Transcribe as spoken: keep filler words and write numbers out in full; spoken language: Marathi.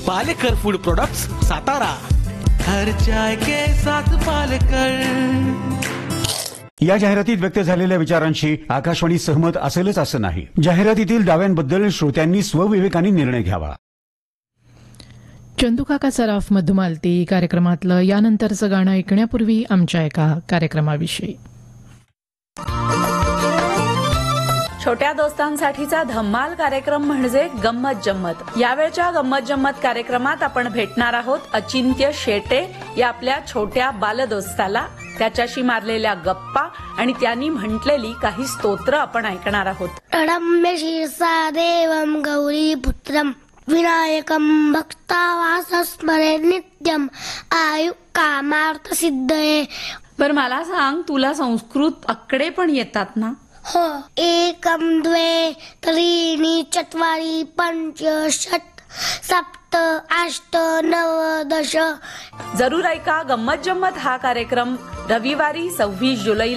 Palekar food products, Satara. हर चाय के साथ पालेकर. या जाहिरातीत व्यक्त झालेल्या विचारांशी आकाशवाणी सहमत असेलच असं नाही. जाहिरातीतील दाव्यांबद्दल श्रोत्यांनी स्वविवेकाने निर्णय घ्यावा. चंदूकाका सराफ मधुमालती कार्यक्रमातलं यानंतरचं गाणं ऐकण्यापूर्वी आमच्या एका कार्यक्रमाविषयी. छोट्या दोस्तांसाठीचा धम्माल कार्यक्रम म्हणजे गंमत जम्मत. यावेळच्या गंमत जम्मत कार्यक्रमात आपण भेटणार आहोत अचिंत्य शेटे या आपल्या छोट्या बालदोस्ताला. त्याच्याशी मारलेल्या गप्पा आणि त्यांनी म्हटलेली काही स्तोत्र आपण ऐकणार आहोत. रम्य शीर्षा देवम गौरी पुत्रम विनायकम भक्तावासस्मरे नित्यम आयु कामार्थ सिद्धये. बर मला सांग, तुला संस्कृत आकडे पण येतात ना? हो. एकम द्वे त्रीणि चत्वारि पंच षट सप्त अष्ट नव दश. जरूर ऐका गंमत जम्मत हा कार्यक्रम रविवारी सव्वीस जुलै